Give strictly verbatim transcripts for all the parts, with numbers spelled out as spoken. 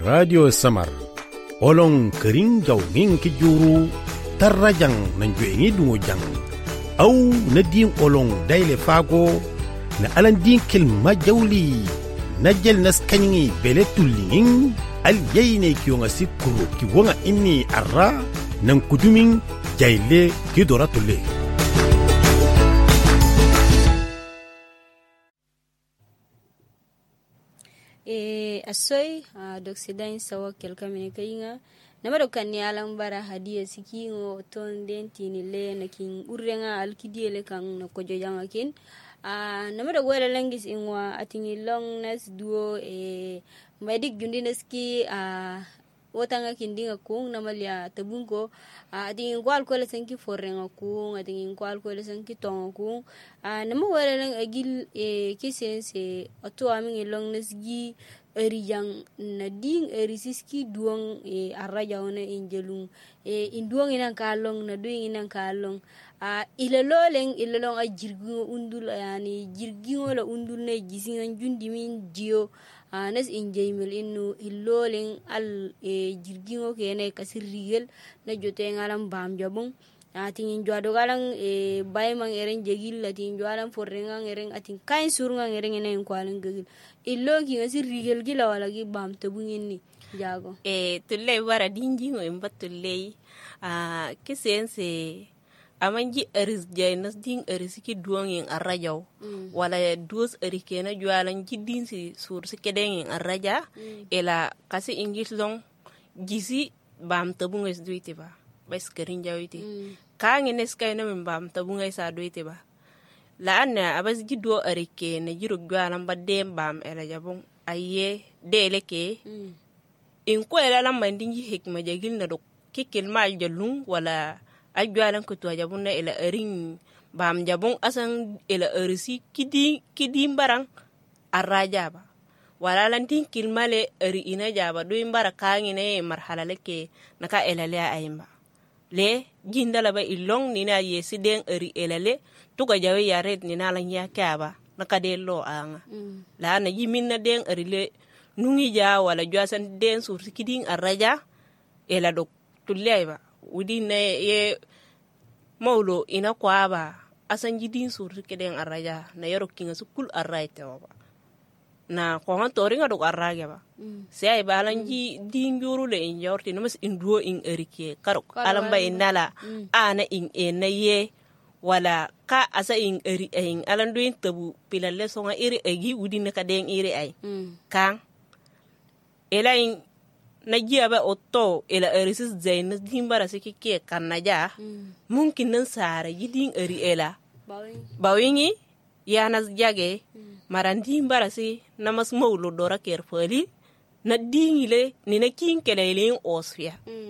Radio Samar olong kering jaw ngin ki juru tarrajang nan juengi dungo jang au na din olong daile fago na alan din kilma jawli na jel nas kanyi bele tullingin al yayne kiyonga sikuru ki wonga inni arra nan kudumin jayle ki doratulle e asoy d'occident sawa kelka mene kayinga namaro kanni alam bara hadiya sikingo ton den tinile nakin urrenga alkidiyele kan na kojo janga kin a namaro wala langis inwa atingi longness duo e madik jundineski a wotanga kindinga kung namalya tabunko atingi kwal ko lesanki forrenga kung atingi kwal ko lesanki tonga kung a namo wala lang agil e kisense ato amingi longness gi erijang na ding erisiski duong e arraja ona injelung e induong inan kalong na duing inan kalong a ileloleng ilelong a jirgingo undul yani jirgingo la undul na gisingan jundimin dio a nas injemel inu iloleng al e jirgingo kene kasirigel na jote ngalam bam jabong atin jwado galang e baymang eren jegil atin jwalam forrengang eren atin kain surungang eren enen kwalang gegil illo ki ngasi rigel gila wala gi bam tabungin ni jago e tulle wara dinjingo imba tulle a kisense amanji eris jaynas ding eris ki duongin arrajaw mm. wala dos erikena jwalan jiddin si sur si kedengin arraja mm. ela kasi ingis long gisi bam tabungis duite ba bas kerin jawite mm. kangi neskay na min bam tabungay sa duite ba laana abas jiddo arike na jiro gwalan ba dem bam ela jabon aye deleke mm. in ko ela lam mandinji hikma jagil na do kikil mal jalung wala agwalan ko to jabon na ela erin bam jabon asan ela erisi kidi kidi barang araja ba wala lan tin kilmale eri ina jaba do imbara kangi ne marhala leke naka ela le ayimba le jindala ba ilong nina yesi den eri elale tuga jawe yaret nina lan ya kaba naka de lo anga mm. la na yimin na den eri le nungi ja wala jwasan den sur kiding araja ela do tulle ba wudi ne ye mawlo ina kwaba asan jidin sur kiding araja na yoro kinga sukul araita ba na ko han toringa do arraga ba mm. sai balanji dinjuru le in yorti no mas induo in erike karo alamba inala mm. ana in enaye wala ka asa in eri in alandu in tabu pilalle songa iri egi udine ka den iri ay mm. kan ela in najiya ba otto ela erisis zain dimbara sikike kanaja mm. mungkin nan sare yidin eri ela bawing bawingi yanas jage mm. marandi mbarasi namas mawlo dora ker fali na dingile ni na kin kelele osfia mm.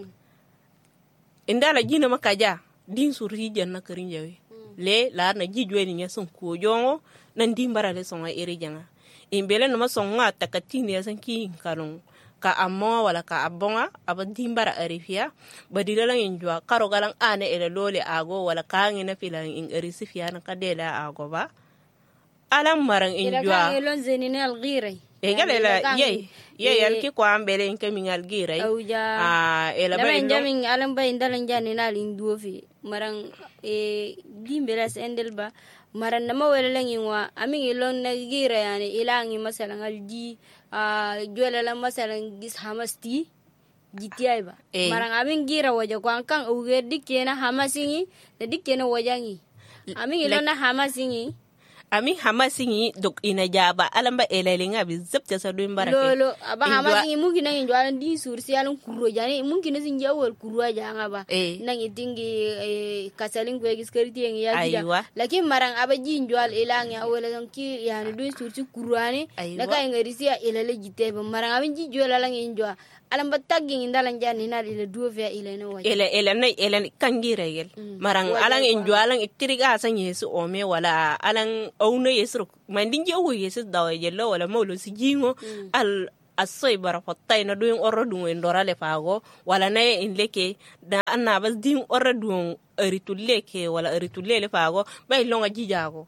indala jina makaja din surhi janna karin jawe mm. le la na jijwe ni yasun ko jongo nan dimbara le songa ere janga imbele no masonga takatini yasan kin kalon ka amma wala ka abonga abadimbara arifia badila lang injwa karo galang ane ele lole ago wala kangi na filang in erisifia na kadela ago ba alam marang injwa ila elon zenine algira e gale la ye ye yalki ko ambele inke min algira auja ah ela ba jamin alam ba indalan jani na linduo fi marang e dimberas endel ba maran na mawala lang inwa amin elon na gira yani ilangi masalan alji a jola la masalan gis hamasti gitiay ba e. marang amin gira waja ko kan uge dikena hamasingi de dikena wajangi amin elon na hamasingi ami hamasingi dok ina jaba alamba elelinga bi zabta sa do mbarake lolo aba hamasingi mungkin nang jwalan di sursi alun kuro jani mungkin sin jawol kuro janga ba e. nang itingi e, kasalin ko giskariti yang ya gida lakin marang aba jin jwal elang ya wala ki yani do sursi kurane naka ngarisi ya elale jite ba marang abin ji jwala lang injwa alamba tagging indalan jani na ile duo via ile no waje ele ele na ele kangira yel mm. marang alang injwalang itiriga san yesu ome wala alang awno yesu mandinje o yesu dawa yello wala mawlo sijingo mm. al asoy bara fotay na duin orro dum en dorale fago wala nay in leke da anna bas din orro dum eritulle ke wala eritulle le fago bay longa jijago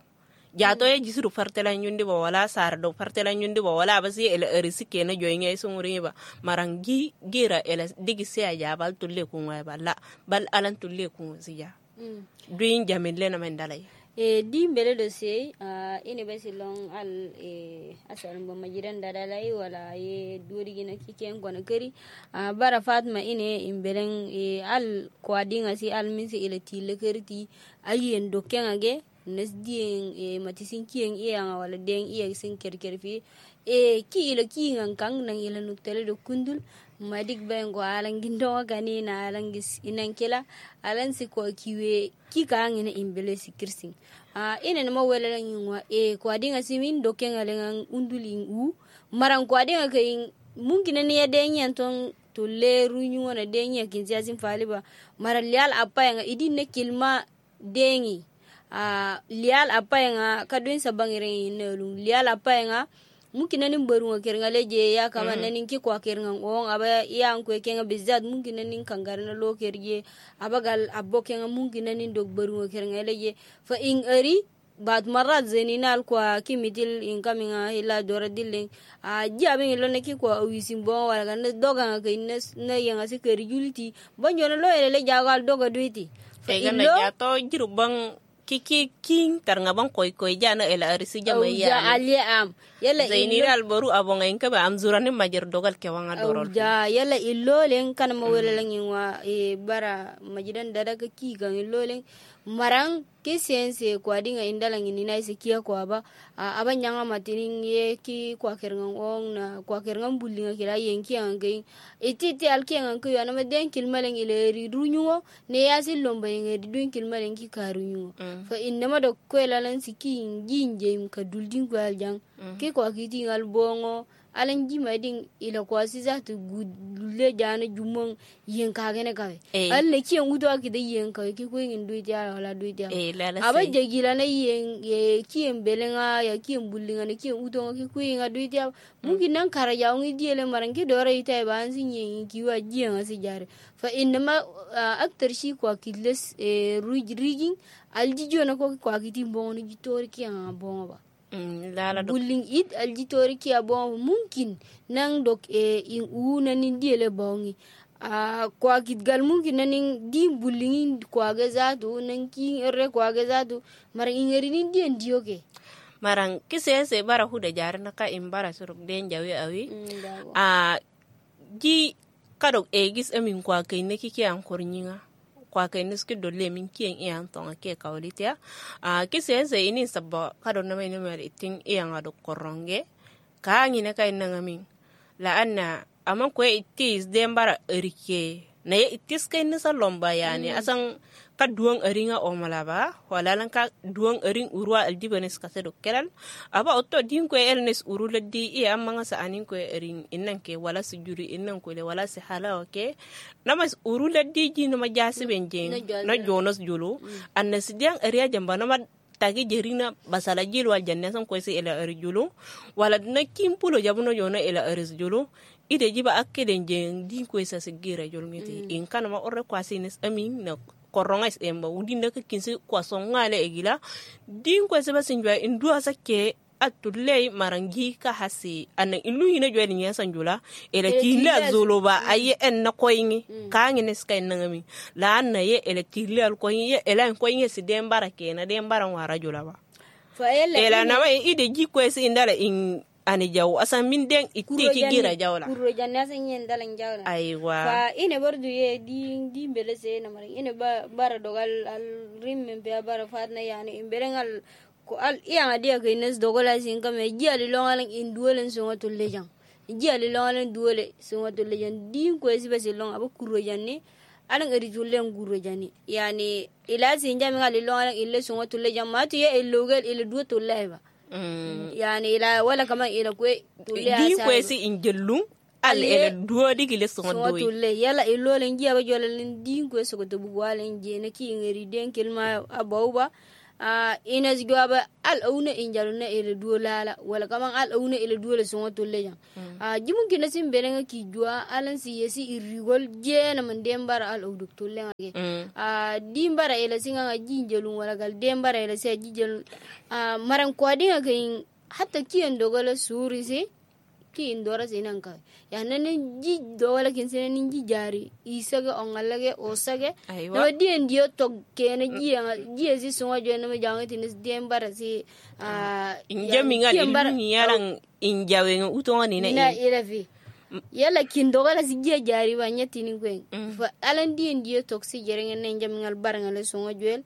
jato ya jisiru fartela nyundi ba wala sar do fartela nyundi ba wala ba si ele erisike na joyenge sunguri ba marangi gira ele digi se ya bal tulle ku wa balla bal alan tulle ku siya duin jamille na mandalay e di mbele do se ine be silong al e asal bo majiran dadalai wala e duri gina kiken kono keri bara fatma ine imbelen e al kwadinga si al minsi ile tile kerti ayen do kengage nes dien e matisin kien e anga wala den e sin kerkerfi e ki ile ki ngan kang nang ile nuktele do kundul madik bengo alan gindo gani na alan gis inan kila alan si ko kiwe ki kang ina imbele sikirsin a ina no wala lan yinwa e ko adinga simin do kenga lengan undulin u maran ko adinga kay mungkin ne den yanton to leru nyu na den ya kin jasin faliba maran lial apa yang idin ne kilma dengi a lial apa yang kadun sabangiren ne lial apa yang mungkin nanin baru ngakir ngaleje ya kama mm-hmm. nanin ki kwa kir ngang on aba ya an ko kenga bizad mungkin nanin kangar na lo kerje aba gal abbo kenga mungkin nanin dog baru ngakir ngaleje fa in ari bad marat zeninal kwa kimitil in kaminga ila dora dilling a jabe lo ne ki kwa wisim bon wala kan doga ngaka ines na yanga se keri juliti banjo na lo ele jagal doga duiti fa in lo jato jiru bang kiki king tarnga bang koy koy jana ela arisi jama ya ja ali am yalla zainira alboru abonga inka ba am zurani majer dogal ke wanga dorol ja yalla illolen kan ma wala lan wa e bara majidan dada ka ki gan illolen marang ke sense ko adinga indala ngini na ise kia ko aba aban nyanga matinin ye ki kwa kerngan on na kwa kerngan bulinga kira yenki angai etiti alki ngan ko yana maden kilmalen ile ri runyo ne yasil lomba ngi dun kilmalen ki karunyo fa inma do ko lalan siki nginje ka duldin ko aljang ke ko akiti ngal bongo alan jima din ila ko asiza to gulle jana jumon yen ka gene kawe alle ki ngudo akide yen ka ki ko ngin duiti ala wala duiti aba jegila na yen ye ki embelenga ya ki embulinga ne ki uto ki ko nga duiti mungkin nan kara ya ngi diele marangi dore ita ba ansin yen ki wa jiyan asijare fa inma aktar shi ko akiles rigin aljijo na ko ko akiti bongo ni jitori ki nga bongo ba bulling it aljitori ki abon mungkin nang dok e in una ni diele bongi a kwa kitgal mungkin nanin di bulling kwa gazado nan ki re kwa gazado mar ingeri ni dien dioke marang kisese bara huda jar na ka imbara suruk den jawi awi a ji kadok e gis amin kwa kai ne kike an kornyinga kwa kai niski dolle min kien iyan tonga ke kawlitia a kisese ini sabba kado na mai numero itin iyan ado koronge ka ngine kai nangamin la anna aman ko itis dembara erike na ye itis kai nisa lomba yani mm. asan ka duang eringa o malaba wala lan ka duang ering urwa aldibanes ka sedo kelal aba otto din ko elnes urula di e amma sa anin ko ering innan ke wala sujuri innan ko le wala si hala oke namas urula di ji no majasi benjeng na jonas julu mm. anna sidiang area jamba nama tagi jerina basala jil wal janna san ko se ela er julu wala na kimpulo jabuno jona ela er julu ide jiba akkeden jeng din ko sa sigira jolngeti mm. in kana ma orre kwasines amin na koronga emba udinda ka kinsi kwason ngale egila din ko se basinjwa indua sakke atulle marangi ka hasi ana ilu hina jweli nya sanjula elekila zoloba aye en na koyni ka ngene skay nangami la na ye elekila al koyni ye ela koyni si dembara ke na dembara wara jula ba fa ela na mai ide ji ko se indala in ani jaw asan min den itti ki gira jawla kuro janna san yen dalan jawla aywa fa ine bordu ye di di mbele se na mari ine ba bara dogal al rimme be bara fatna yani imberengal ko al iya dia ke nes dogola sin kame ji ali longalan induolen so wato lejan ji ali longalan duole so wato lejan di ko esi be long aba kuro janni alan eri julen guro janni yani ila sin jami ali longalan ille so wato lejan matu ye illogal ile duoto leba Mm. yani ila wala kama ila kwe tulia di kwe si injelung al ila duo di gile songo doi so tulle yala ilo len jiya ba jola len di kwe so ko to buwale nje na ki ngeri den kelma abawba a ina zgwaba al auna injaluna ila dolala wala kaman al auna ila dola songa tolle jan a jimun kina sim berenga ki jua alan si yesi irigol jena man dembara al audu tolle ngage a dimbara ila singa jinjelun wala gal dembara ila se jinjel a maran kwadinga kain hatta kiyan dogala suri se ki indora sinan ka ya nanen ji dogala kin sinan ji jari isaga ongalage osage no dien dio to kene ji ji si songa jo na janga tinis dembara si a injaminga ni yaran injawe utonga ni na na irafi yala kin dogala si ji jari wa nyati ni kwen fa alan dien dio to si jerenge nen jamingal barangale songa joel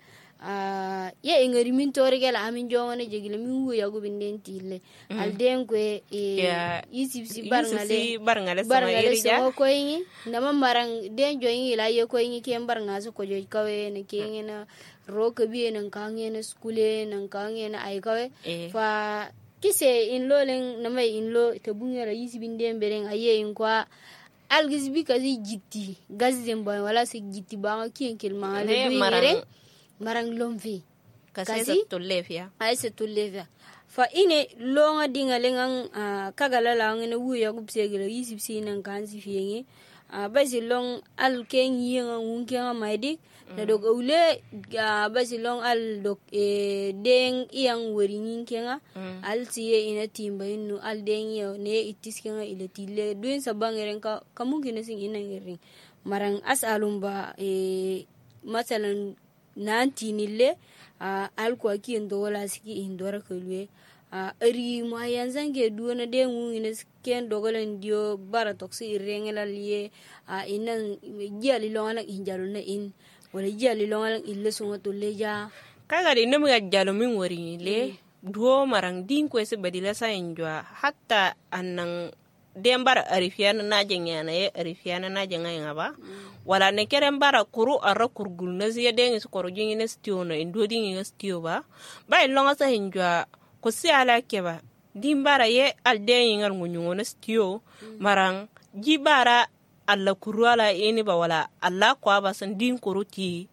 Uh, ya ingari min tori gela amin jongone jegile min wu yagu binden tille mm. alden ko e yeah. yisi si barngale barngale barngale so ko yin nama marang den joyin ila ye ko yin ke barnga so ko joy kawe ne ke ngena roka bi nan kange na skule nan kange na ay kawe eh. fa kise in lo len nama in lo te bunyara yisi binden bereng aye in kwa algis bi kazi gitti gazem ba wala se gitti ba ki kel ma le marang marang lomvi kasi to lefia ay se to lefia fa ine longa dinga lengang uh, kagala la ngene wu ya gubsegele yisip sinan kansi fienge uh, basi long al ken yenga unkenga maidik mm. na dog ule uh, basi long al dok e deng yang weringin kenga mm. al tiye ina timba inu al deng yo ne itis kenga ile tile duin sabangeren ka kamungkin sing ina ngering marang as alumba e masalan nanti nille uh, alko ki ndo wala siki indora kulwe uh, ari ma yanzan ke duona de ngune ken dogolen dio bara toksi irengela liye uh, inan jali longala injalo na in wala jali longala ille songa to leja kaga de nemu ga jalo min wori le mm. duo marang din ko se badila sa enjwa hatta annan dembar arifiana na jengana ye arifiana na jengaya ba mm. wala ne keren bara kuru ara kurgul na ziya dengi su koro jingi na stio na indo dingi na stio ba ba ilonga sa hinjwa ko si ala keba dimbara ye al dengi ngal ngunyungo na stio mm. marang jibara alla kuru ala ini ba wala alla kwa ba san din kuru ti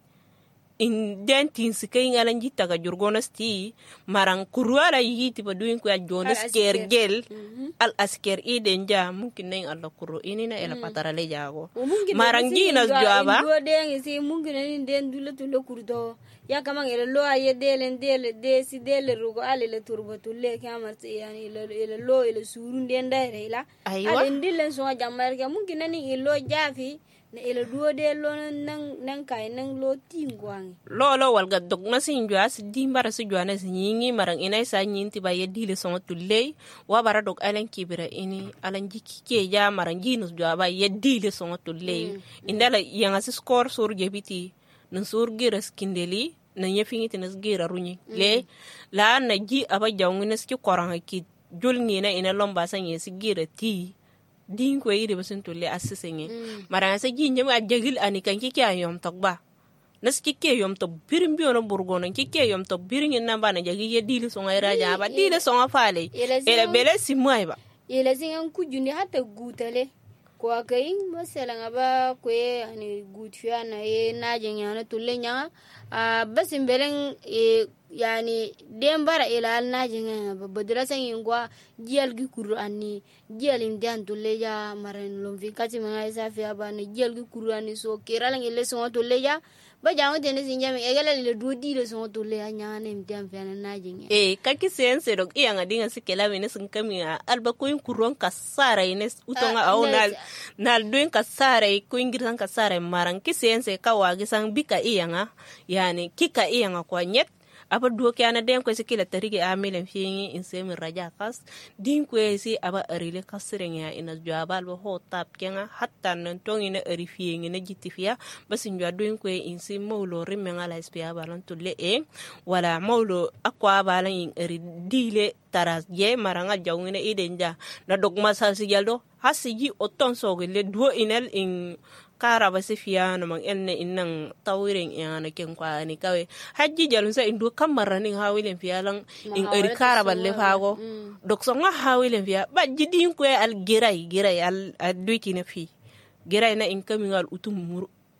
in den tin sikai ngalan jita ga jurgona sti marang kuruala yiti ba duin ko ya jonas kergel mm-hmm. al asker iden ja mungkin neng alla kuru ini na ela mm. patara le jago marang gina jaba do den si mungkin ni den dule tulo kurdo ya kamang ela lo aye delen dele de si dele rugo ale le turbo tulle kamar yani ela lo ela surun den dai la ale ndilen so jamar ga mungkin ni ilo jafi na ila duo de lo nang nang kai nang lo tingwang lo lo wal ga dog na sin jwa si dimbara si jwa na sinyi marang inay sa nyinti ba yedi le songa tulle wa bara dog alen kibira ini alan jiki ke ja marang ginus jwa ba yedi le songa tulle mm. indala yanga si score sur gebiti nan sur gira skindeli nan yefingiti nas gira runyi mm. le la na ji aba jawngina ski koranga ki julni na ina lomba sanye si gira ti din ko yiri basun tulle asisenge mm. maranga sa ginjem a jagil ani kan kike ayom tokba nas kike yom to birim bi ono burgono kike yom to birin nan bana jagi ye dili so ngai raja ba dili so ngafale ele bele simai ba ele singan kujuni hatta gutale ko kai masalan aba ko ani gutfiya na ye naje nyana tulle nya a basim belen e yani dembara ila naje nya badra san yingwa jiyal gi kuru anni jiyal imdan tulle ja maran lomvi kati ma isa fi aba ne jiyal gi kuru anni so kiralan ile so tulle ja ba jango tene sinjame egala le dodi le so tulle nya ne imdan fi na naje nya e kaki sense dog iya ngadinga sikela wene sun kamia alba ko kuron kasara ines utonga au nal nal doen kasara ko ingirsan kasara maran ki sense kawagi sang bika iya nga yani kika iya nga kwa nyet apa duo ke ana den ko sikila tarige amelen fiingi in semi raja kas din ko si aba arile kasrenya ina jabal bo ho tap kenga hatta nan tongi na ari fiingi na jitifia basin jwa doen ko in si mawlo rimenga la spia balon tulle e wala mawlo akwa balan in ari dile taras je maranga jawngina idenja na dogma sa sigaldo hasiji oton sogele duo inel in kara ba sifiya no man enne innan tawiren yana ken kwani kawe hajji jalun sa indu kamara nin hawilen fiyalan in eri kara balle fago dok so nga hawilen fiya ba jidin ko al girai girai al aduki na fi girai na in kamingal utum mur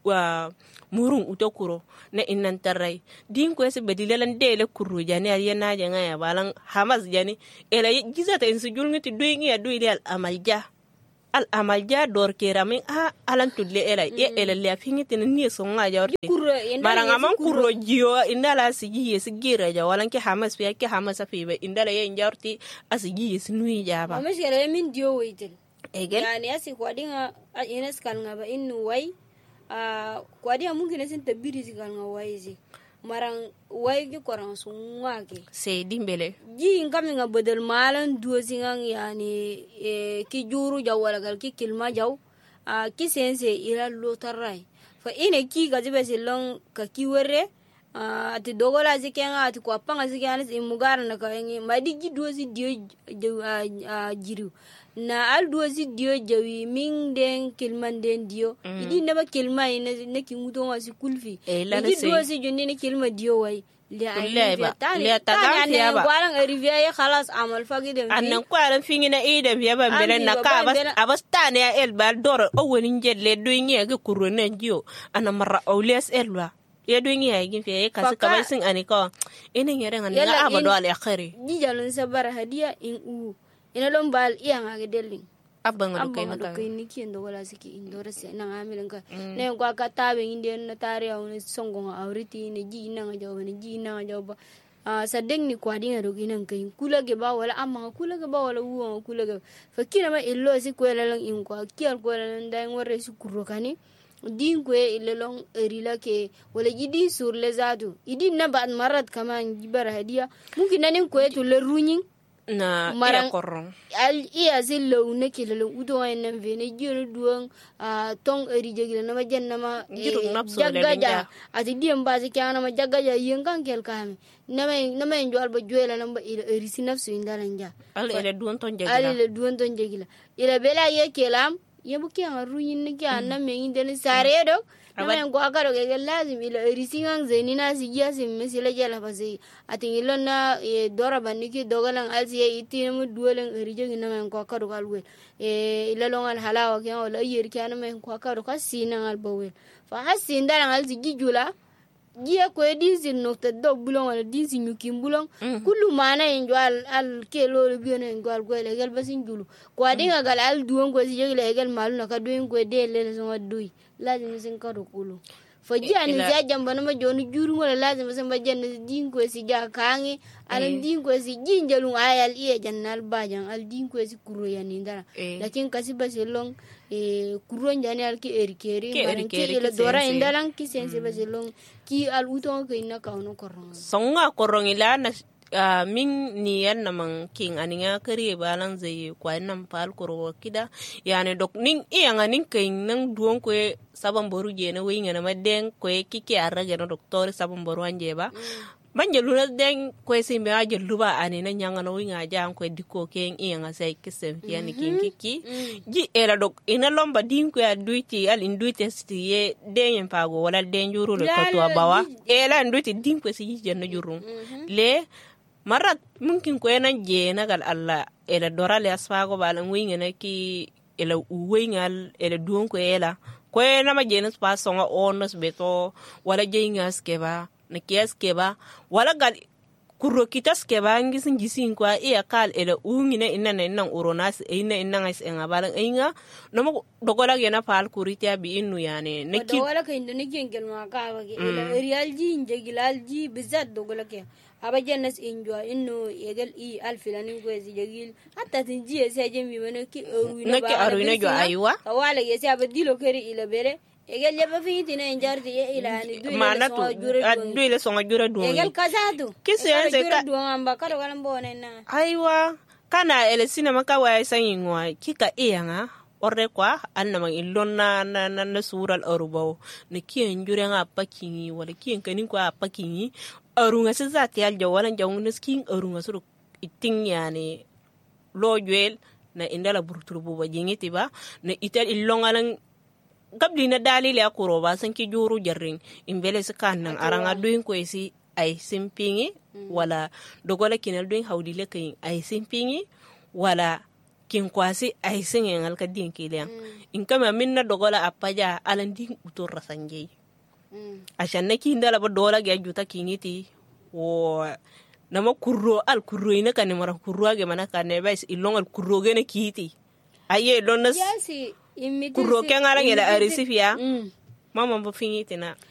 wa murun uto kuro na innan tarrai din ko se badilalan dele kuru jani ya na janga ya balan hamas jani ela giza ta insu julngiti duingi ya duili al amalja al amalja dor keramin a alan tudle ela e ela le afingiti ni so nga jawr maranga man kuro jiyo indala sigi sigira ja walan ke hamas fi ke hamas fi be indala ye njawti asigi sinui jaba amashara min dio weitel egel yani asi kwadinga ines kan ngaba inu wai a kwadia mungkin sin tabiri sikal nga wai zi marang wai ki korang sunga ke se dimbele ji ingam nga bedel malan duo singang yani e, ki juru jaw wala gal ki kilma jaw a ki sense ila lotarai fa ine ki gajibe silong ka ki were Uh, ati dogola zikenga ati kwa panga zikena imugara na kayengi madigi duozi dio uh, uh, jiru na al duozi dio jawi ming den kilman den dio mm. idi neba kilma ina ne kinguto wasi kulfi e, idi duozi jondi ne kilma dio wai le ay ba le tagan fiya ba kwaran arrivia ya khalas amal fagi dem annan kwaran fingi na ida fiya ba belen na ka bas abastane ya el bal dor o woni jedle do ngi ga kurone dio ana mara awles elwa ya doing ya gin fiye kasu kamar sun ani ko inin yare ngana la abado al akhiri ji jalun sabara hadiya in u ina lon bal iya nga gedelin abban ngado kai naka kai ni kien do wala siki indora se na ngamilin ka ne ko ka tabe inde na tare awne songo nga awriti ne ji na nga jaw ne ji na nga jaw ba a sadeng ni kwadi nga do ginan kai kula ge ba wala amma kula ge ba wala wu kula ge fakina ma illo si ko lalang in ko kial ko lalang dai ngore su kuro kani din kwe ilelong erila ke wala jidi sur lezadu idi na ba marat kama jibar hadiya mungkin nanin kwe to le runyin na iya korong al iya zillo ne ke le udo nan vene jiru duang a tong eri jegila na majan na ma jagaja ati diem ba zikana ma jagaja yengan kel kam na me na me njwal ba jwela na ba eri sinafsu indalanja al ele duon ton jegila al ele duon ton jegila ila bela ye kelam yebu ke ruyin ni ke anna me indeni sare do na ko agaro ke lazim ila risingang zenina sigia sim mesila jala pasi atin ilona e dora baniki dogalan alsi e itinu duolen rijo na men ko agaro galwe e ila longal halawa ke wala yer ke na men ko agaro kasina al bawel fa hasin dalan alsi gijula giya ko edizin no te do bulong wala dizin yukim bulong kullu mana enjwal al ke lo bione enjwal ko le gal basin julu ko adinga gal al duon ko si jegle gal malu na ka duon ko de le so dui lazim sin ka do kulu fo jani ja jamba na ma joni juru wala lazim sin ba janna din ko si ja kangi al din ko si jinjalu ayal iye jannal bajan al din ko si kuro yani ndara lakin kasi basilong e kuro jani al ki erikeri maran ki le dora indalan ki sense basilong ki al uton ko ina ka ono korong songa korong ila na Uh, min ni yan naman king aninga kari balang zai kwa nan pal koro kida yani dok ning iya nga ning king nang duon ko sabam boru je na winga na maden ko kiki arage no doktor sabam boru anje ba mm. manje luna den ko simbe aje luba ani na nyanga no winga ja ko diko ken iya nga sai kisem yani king kiki mm. ji era dok ina lomba din ko aduiti al induiti stiye den pago wala den juru le ko to bawa ela induiti din ko si jenna juru mm-hmm. le marat mungkin ko ena je na gal alla ela dorale asfago balan winga na ki ela uwengal ela duon ko ela ko ena ma je na spa songa onos beto wala je ngas keba na kias keba wala gal kuro kitas keba ngisin gisin ko iya kal ela ungine inna na inna uronas inna inna ngais enga balan inga no mo dogola gena pal kuritia bi innu yani ne ki wala ka indu ne gengel ma ka ba ela real ji inje gilal ji bizat dogola ke aba jannas injwa inno yegal i alfilani ko si jagil hatta tinji se jemi wona ki ruina ba nake aruina jo aywa wala yesi aba dilo keri ila bere yegal leba fiti na injarti ye ila ni duile manatu duile songa jura do yegal kazatu kisense ka do amba kado wala mbona na aywa kana ele sinema ka wa sayingwa kika iyanga orre kwa anna man illonna na na, na sural arubaw ne kiyen jure nga pakingi wala kiyen kanin kwa pakingi arunga se zati al jawalan jawun skin arunga suru iting yani lojwel na indala burtur buba jingiti ba na ital illongalan gabli na dalili akuro ba san ki juru jarring imbele se kannan aranga duin ko isi ay simpingi mm. wala dogola kinal duin hawdile kay ay simpingi wala kin kwasi ai singen alka din kilian in kama minna dogola apaja alan din utur rasanje ashan na kin dala ba dola ga juta kiniti wo nama kurro al kurro ina kan mara kurro ga mana kan ne bais ilong al kurro ga ne kiti aye don nas yasi kurro ken ala ngela arisifia mama ba finiti na